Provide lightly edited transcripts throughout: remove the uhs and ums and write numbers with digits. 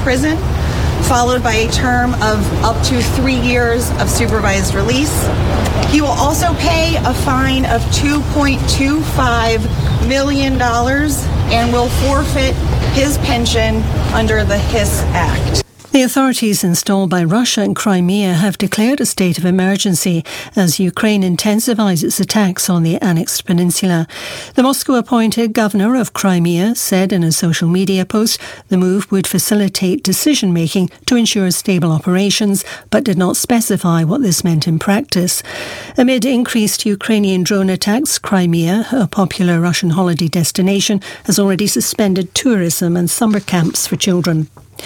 prison, followed by a term of up to 3 years of supervised release. He will also pay a fine of $2.25 million and will forfeit his pension under the HIS Act. The authorities installed by Russia in Crimea have declared a state of emergency as Ukraine intensifies its attacks on the annexed peninsula. The Moscow-appointed governor of Crimea said in a social media post the move would facilitate decision-making to ensure stable operations, but did not specify what this meant in practice. Amid increased Ukrainian drone attacks, Crimea, a popular Russian holiday destination, has already suspended tourism and summer camps for children.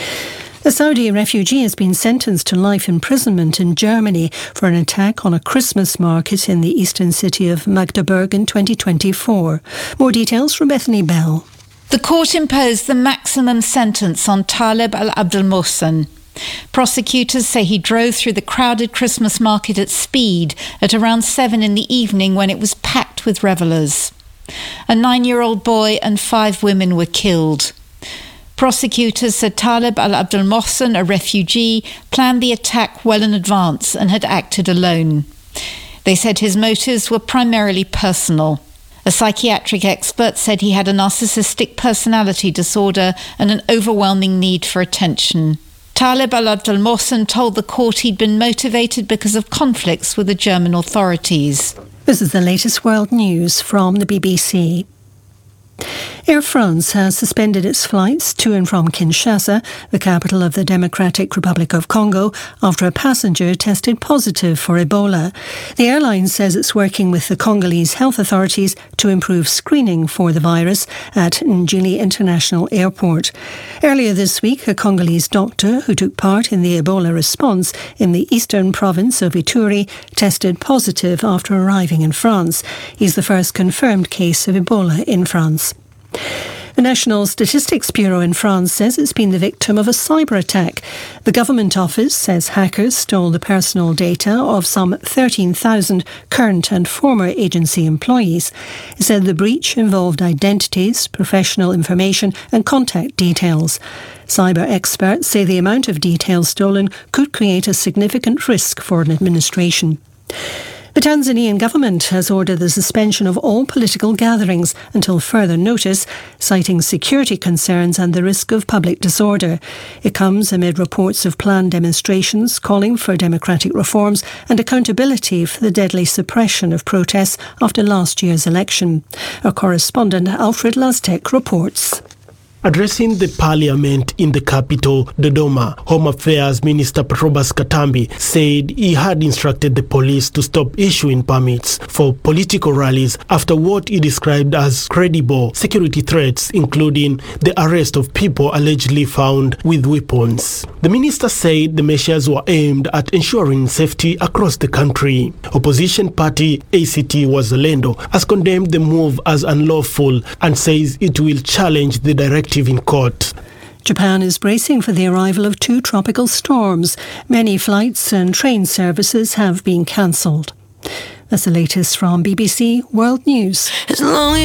A Saudi refugee has been sentenced to life imprisonment in Germany for an attack on a Christmas market in the eastern city of Magdeburg in 2024. More details from Bethany Bell. The court imposed the maximum sentence on Taleb Al-Abdel Mohsen. Prosecutors say he drove through the crowded Christmas market at speed at around 7 in the evening when it was packed with revellers. A 9-year-old boy and 5 women were killed. Prosecutors said Taleb Al-Abdel Mohsen, a refugee, planned the attack well in advance and had acted alone. They said his motives were primarily personal. A psychiatric expert said he had a narcissistic personality disorder and an overwhelming need for attention. Taleb Al-Abdel Mohsen told the court he'd been motivated because of conflicts with the German authorities. This is the latest world news from the BBC. Air France has suspended its flights to and from Kinshasa, the capital of the Democratic Republic of Congo, after a passenger tested positive for Ebola. The airline says it's working with the Congolese health authorities to improve screening for the virus at Njili International Airport. Earlier this week, a Congolese doctor who took part in the Ebola response in the eastern province of Ituri tested positive after arriving in France. He's the first confirmed case of Ebola in France. The National Statistics Bureau in France says it's been the victim of a cyber attack. The government office says hackers stole the personal data of some 13,000 current and former agency employees. It said the breach involved identities, professional information and contact details. Cyber experts say the amount of details stolen could create a significant risk for an administration. The Tanzanian government has ordered the suspension of all political gatherings until further notice, citing security concerns and the risk of public disorder. It comes amid reports of planned demonstrations calling for democratic reforms and accountability for the deadly suppression of protests after last year's election. Our correspondent Alfred Lastek reports. Addressing the parliament in the capital, Dodoma, Home Affairs Minister Patrobas Katambi said he had instructed the police to stop issuing permits for political rallies after what he described as credible security threats, including the arrest of people allegedly found with weapons. The minister said the measures were aimed at ensuring safety across the country. Opposition party ACT Wazalendo has condemned the move as unlawful and says it will challenge the directive in court. Japan is bracing for the arrival of 2 tropical storms. Many flights and train services have been cancelled. That's the latest from BBC World News.